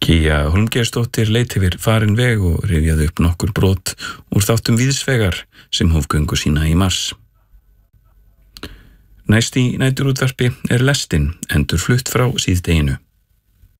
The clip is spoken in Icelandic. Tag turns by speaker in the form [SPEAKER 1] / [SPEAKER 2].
[SPEAKER 1] Kía Hólmgeirsdóttir leit yfir farinn veg og rifjaði upp nokkur brot úr þáttum víðsvegar sem hóf göngu sína í mars. Næst í næturútvarpi Lestin, endurflutt frá síðdeginu.